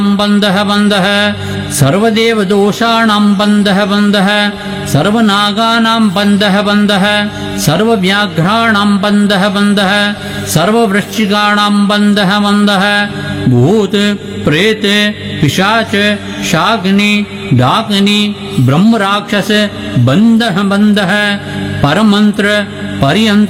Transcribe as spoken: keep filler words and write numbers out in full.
बन्धः बन्धः सर्वदेवदोषाणां बन्धः बन्धः सर्वनागानां बन्धः बन्धः सर्वव्याघ्राणां बन्धः बन्धः सर्ववृश्चिकाणां बन्धः बन्धः भूत प्रेत पिशाच शाग्नि डाकिनी ब्रह्मराक्षस बन्धः बन्धः परमन्त्र पर्यन्त्र